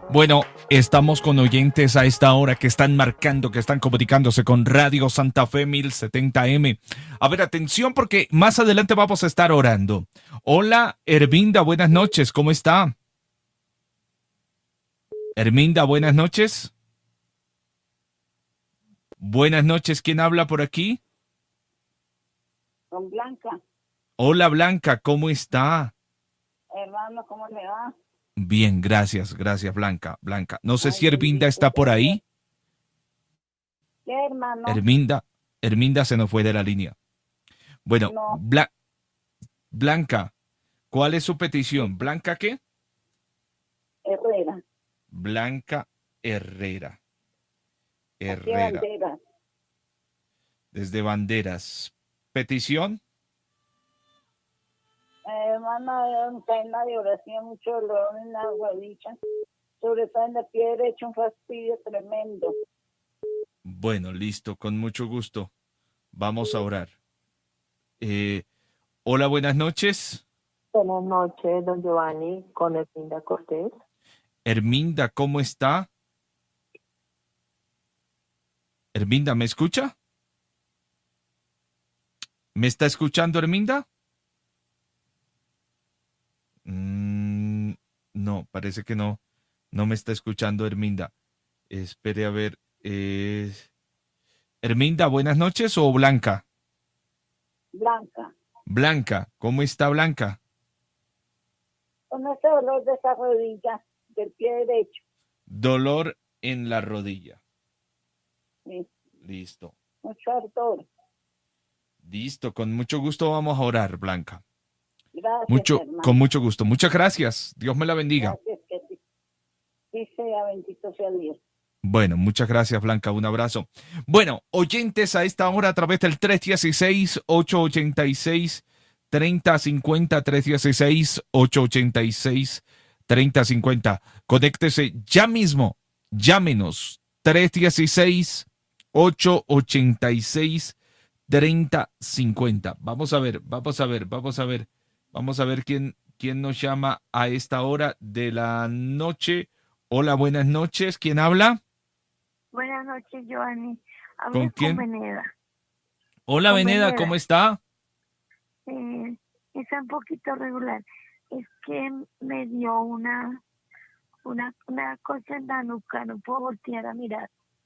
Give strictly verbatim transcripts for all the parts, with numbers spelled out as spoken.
Bueno, estamos con oyentes a esta hora que están marcando, que están comunicándose con Radio Santa Fe mil setenta M. A ver, atención porque más adelante vamos a estar orando. Hola, Herminda, buenas noches, ¿cómo está? Herminda, buenas noches. Buenas noches, ¿quién habla por aquí? Con Blanca. Hola, Blanca, ¿cómo está? Hermano, ¿cómo le va? Bien, gracias, gracias, Blanca, Blanca. No sé Ay, si Herminda está por ahí. ¿Qué, hermano? Herminda, Herminda se nos fue de la línea. Bueno, No. Bla- Blanca, ¿cuál es su petición? ¿Blanca qué? Herrera. Blanca Herrera. ¿Qué Herrera, bandera? desde Banderas. ¿Petición? Eh, hermano, en cadena de oración, mucho dolor en la rodilla, sobre todo en la pie derecha, un fastidio tremendo. Bueno, listo, con mucho gusto. Vamos a orar. Eh, hola, buenas noches. Buenas noches, don Giovanni, con Herminda Cortés. Herminda, ¿cómo está? Herminda, ¿me escucha? ¿Me está escuchando, Herminda? Mm, no, parece que no. No me está escuchando, Herminda. Espere a ver. Eh... Herminda, buenas noches o Blanca. Blanca. Blanca, ¿cómo está Blanca? Con ese dolor de esa rodilla, del pie derecho. Dolor en la rodilla. Sí. Listo. Mucho ardor. Listo, con mucho gusto vamos a orar, Blanca. Gracias, Mucho, hermano. con mucho gusto. Muchas gracias. Dios me la bendiga. Gracias, que sí. Sí sea, bendito sea Dios. Bueno, muchas gracias, Blanca. Un abrazo. Bueno, oyentes a esta hora a través del tres uno seis, ocho ocho seis, tres cero cinco cero, tres uno seis, ocho ocho seis, tres cero cinco cero. Conéctese ya mismo. Llámenos. tres uno seis, ocho ocho seis, tres cero cinco cero. Vamos a ver, vamos a ver, vamos a ver. Vamos a ver quién, quién nos llama a esta hora de la noche. Hola, buenas noches. ¿Quién habla? Buenas noches, Giovanni. Hablo ¿Con con quién? Veneda. Hola, Con Veneda, Veneda. ¿cómo está? Eh, está un poquito regular. Es que me dio una, una, una cosa en la nuca. No puedo voltear a mirar.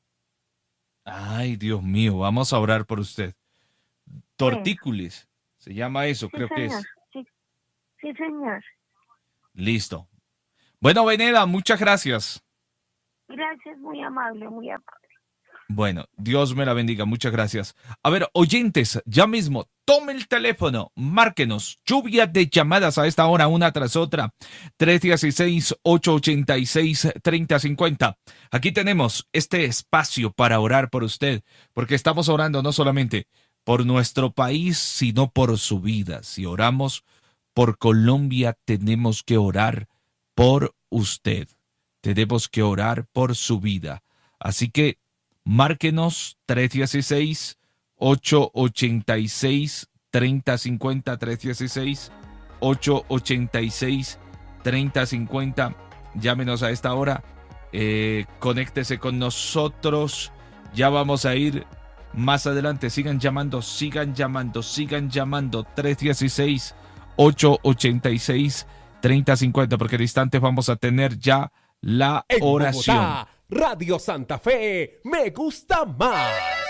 Ay, Dios mío, vamos a orar por usted. Tortícolis, se llama eso, Sí, creo que señor. es. Sí, sí, señor. Listo. Bueno, Veneda, muchas gracias. Gracias, muy amable, muy amable. Bueno, Dios me la bendiga, muchas gracias. A ver, oyentes, ya mismo, tome el teléfono, márquenos, lluvia de llamadas a esta hora, una tras otra, tres uno seis, ocho ocho seis, tres cero cinco cero. Aquí tenemos este espacio para orar por usted, porque estamos orando no solamente por nuestro país, sino por su vida. Si oramos por Colombia, tenemos que orar por usted. Tenemos que orar por su vida. Así que márquenos tres uno seis, ocho ocho seis, tres cero cinco cero, tres uno seis, ocho ocho seis, tres cero cinco cero. Llámenos a esta hora. Eh, conéctese con nosotros. Ya vamos a ir más adelante. Sigan llamando, sigan llamando, sigan llamando. tres uno seis, ocho ocho seis, tres cero cinco cero, porque en instantes vamos a tener ya la En oración. Bogotá, Radio Santa Fe, me gusta más.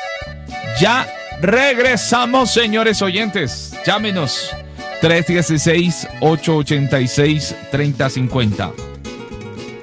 Ya regresamos, señores oyentes. Llámenos tres uno seis, ocho ocho seis, tres cero cinco cero.